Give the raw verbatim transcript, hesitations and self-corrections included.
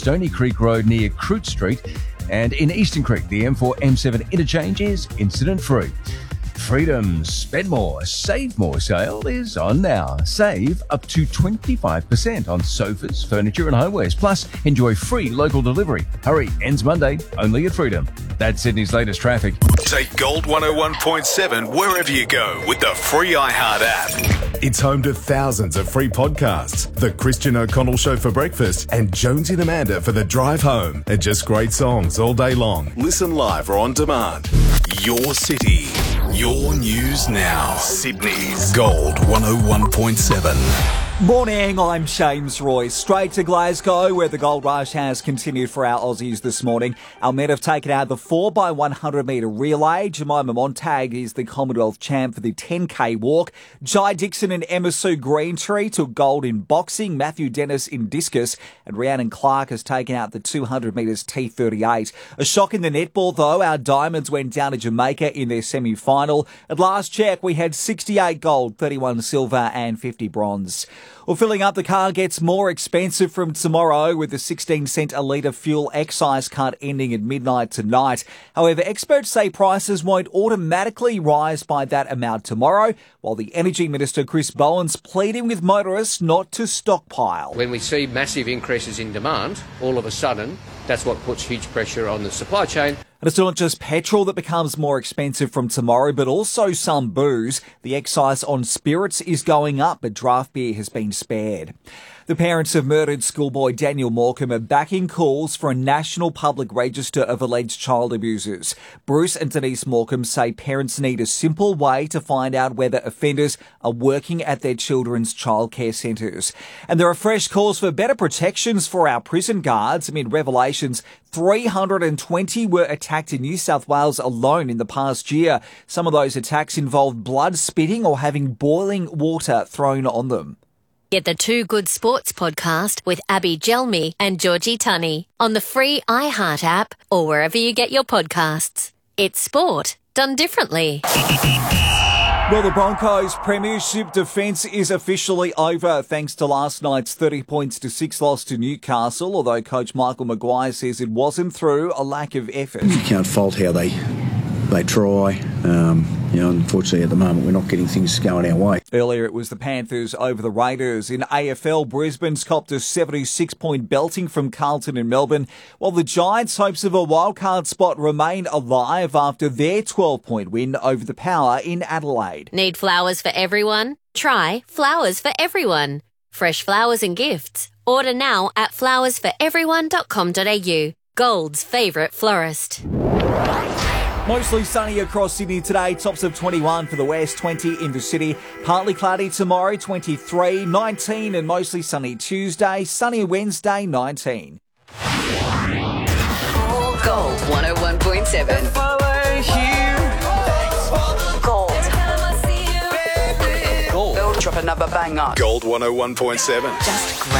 Stony Creek Road near Croot Street. And in Eastern Creek, the M four M seven interchange is incident-free. Freedom's Spend More, Save More sale is on now. Save up to twenty-five percent on sofas, furniture and homewares. Plus, enjoy free local delivery. Hurry, ends Monday, only at Freedom. That's Sydney's latest traffic. Take Gold one oh one point seven wherever you go with the free iHeart app. It's home to thousands of free podcasts. The Christian O'Connell Show for breakfast and Jonesy and Amanda for the drive home. And just great songs all day long. Listen live or on demand. Your city, your news now. Sydney's Gold one oh one point seven. Morning, I'm James Roy. Straight to Glasgow, where the gold rush has continued for our Aussies this morning. Our men have taken out the four by one hundred metre relay. Jemima Montag is the Commonwealth champ for the ten K walk. Jai Dixon and Emma Sue Greentree took gold in boxing. Matthew Dennis in discus. And Rhiannon Clark has taken out the two hundred metres T thirty-eight. A shock in the netball, though. Our Diamonds went down to Jamaica in their semi-final. At last check, we had sixty-eight gold, thirty-one silver and fifty bronze. Well, filling up the car gets more expensive from tomorrow with the sixteen cent a litre fuel excise cut ending at midnight tonight. However, experts say prices won't automatically rise by that amount tomorrow, while the Energy Minister Chris Bowen's pleading with motorists not to stockpile. When we see massive increases in demand, all of a sudden, that's what puts huge pressure on the supply chain. And it's not just petrol that becomes more expensive from tomorrow, but also some booze. The excise on spirits is going up, but draft beer has been spared. The parents of murdered schoolboy Daniel Morecambe are backing calls for a national public register of alleged child abusers. Bruce and Denise Morecambe say parents need a simple way to find out whether offenders are working at their children's childcare centres. And there are fresh calls for better protections for our prison guards amid revelations three hundred twenty were attacked in New South Wales alone in the past year. Some of those attacks involved blood spitting or having boiling water thrown on them. Get the Two Good Sports podcast with Abby Gelmi and Georgie Tunney on the free iHeart app or wherever you get your podcasts. It's sport done differently. Well, the Broncos' premiership defence is officially over thanks to last night's thirty points to six loss to Newcastle, although coach Michael Maguire says it wasn't through a lack of effort. You can't fault how they they try. Um, you know, unfortunately, at the moment, we're not getting things going our way. Earlier, it was the Panthers over the Raiders. In A F L, Brisbane's copped a seventy-six point belting from Carlton in Melbourne, while the Giants' hopes of a wildcard spot remain alive after their twelve point win over the Power in Adelaide. Need flowers for everyone? Try Flowers for Everyone. Fresh flowers and gifts. Order now at flowers for everyone dot com dot a u. Gold's favourite florist. Mostly sunny across Sydney today, tops of twenty-one for the west, twenty in the city. Partly cloudy tomorrow, twenty-three, nineteen and mostly sunny Tuesday, sunny Wednesday, nineteen. Gold one oh one point seven. Gold. Gold. Gold. Drop another banger. Gold one oh one point seven. Just great.